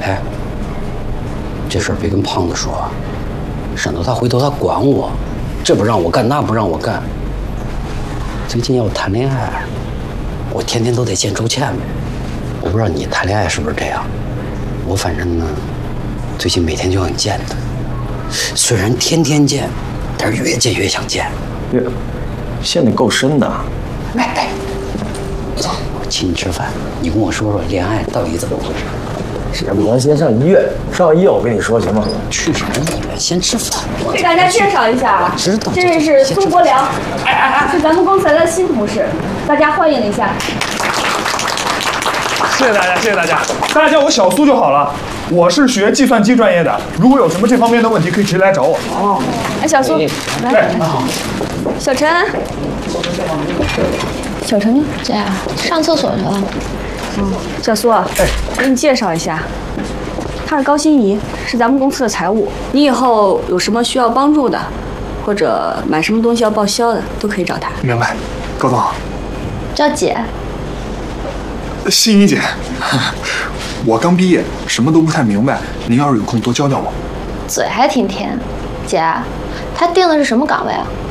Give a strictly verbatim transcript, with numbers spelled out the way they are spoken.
哎，这事儿别跟胖子说，省得他回头他管我，这不让我干，那不让我干。最近要谈恋爱，我天天都得见周倩。我不知道你谈恋爱是不是这样，我反正呢，最近每天就想见他，虽然天天见，但是越见越想见。 越陷得够深的。 哎哎，走，我请你吃饭，你跟我说说恋爱到底怎么回事？ 是，咱先上医院，上完医院我跟你说行吗？ 去什么医院？先吃饭。 给大家介绍一下啊， 知道。 这是苏国良，是咱们公司来的新同事，大家欢迎一下。 谢谢大家，谢谢大家，大家叫我小苏就好了。我是学计算机专业的，如果有什么这方面的问题，可以直接来找我。 哦，哎，小苏，来， 对， 小陈，小陈呢？ 这样，上厕所去了。 嗯，小苏啊，哎，给你介绍一下，他是高欣怡，是咱们公司的财务。你以后有什么需要帮助的，或者买什么东西要报销的，都可以找他。 明白，高总好。 叫姐。 欣怡姐，我刚毕业，什么都不太明白，您要是有空多教教我。 嘴还挺甜，姐，他定的是什么岗位啊？